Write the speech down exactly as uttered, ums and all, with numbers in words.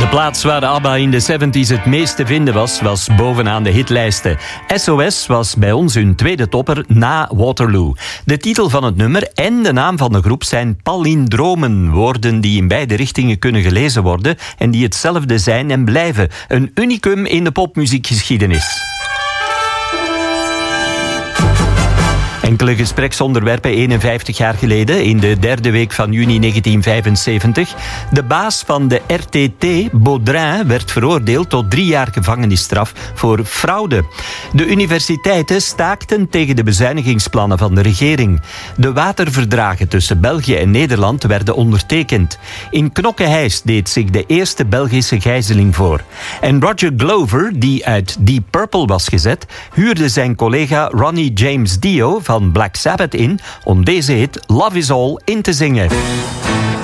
De plaats waar de ABBA in de zeventig het meest te vinden was, was bovenaan de hitlijsten. S O S was bij ons hun tweede topper na Waterloo. De titel van het nummer en de naam van de groep zijn palindromen, woorden die in beide richtingen kunnen gelezen worden en die hetzelfde zijn en blijven. Een unicum in de popmuziekgeschiedenis. Enkele gespreksonderwerpen eenenvijftig jaar geleden, in de derde week van juni negentien vijfenzeventig. De baas van de R T T, Baudrin, werd veroordeeld tot drie jaar gevangenisstraf voor fraude. De universiteiten staakten tegen de bezuinigingsplannen van de regering. De waterverdragen tussen België en Nederland werden ondertekend. In Knokke-Heist deed zich de eerste Belgische gijzeling voor. En Roger Glover, die uit Deep Purple was gezet, huurde zijn collega Ronnie James Dio van Black Sabbath in om deze hit Love Is All in te zingen.